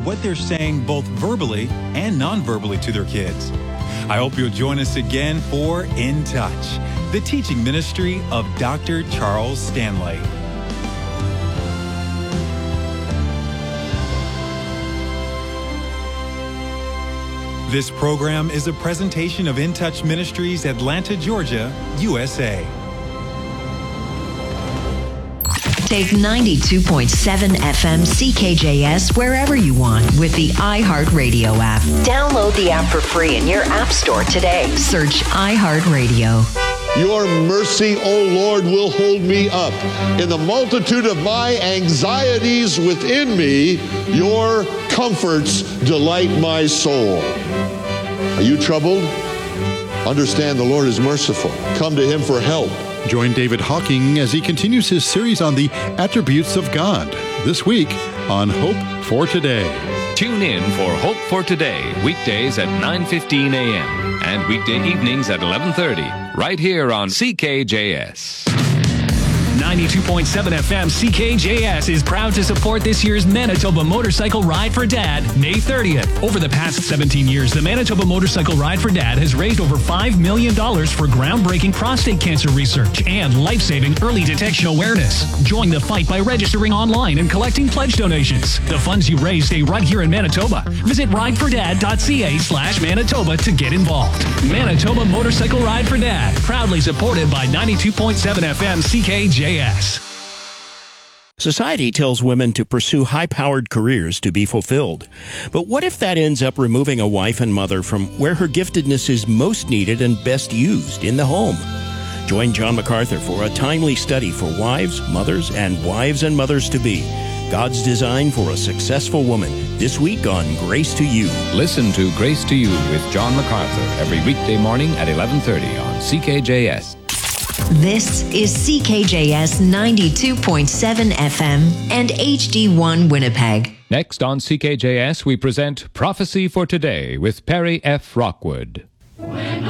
what they're saying both verbally and non-verbally to their kids. I hope you'll join us again for In Touch, the teaching ministry of Dr. Charles Stanley. This program is a presentation of In Touch Ministries, Atlanta, Georgia, USA. Take 92.7 FM CKJS wherever you want with the iHeartRadio app. Download the app for free in your app store today. Search iHeartRadio. Your mercy, O Lord, will hold me up. In the multitude of my anxieties within me, your comforts delight my soul. Are you troubled? Understand the Lord is merciful. Come to him for help. Join David Hawking as he continues his series on the attributes of God. This week on Hope for Today. Tune in for Hope for Today, weekdays at 9:15 a.m. and weekday evenings at 11:30, right here on CKJS. 92.7 FM CKJS is proud to support this year's Manitoba Motorcycle Ride for Dad, May 30th. Over the past 17 years, the Manitoba Motorcycle Ride for Dad has raised over $5 million for groundbreaking prostate cancer research and life-saving early detection awareness. Join the fight by registering online and collecting pledge donations. The funds you raise stay right here in Manitoba. Visit ridefordad.ca/Manitoba to get involved. Manitoba Motorcycle Ride for Dad, proudly supported by 92.7 FM CKJS. Society tells women to pursue high-powered careers to be fulfilled. But what if that ends up removing a wife and mother from where her giftedness is most needed and best used, in the home? Join John MacArthur for a timely study for wives, mothers, and wives and mothers-to-be. God's design for a successful woman, this week on Grace to You. Listen to Grace to You with John MacArthur every weekday morning at 11:30 on CKJS. This is CKJS 92.7 FM and HD1 Winnipeg. Next on CKJS, we present Prophecy for Today with Perry F. Rockwood.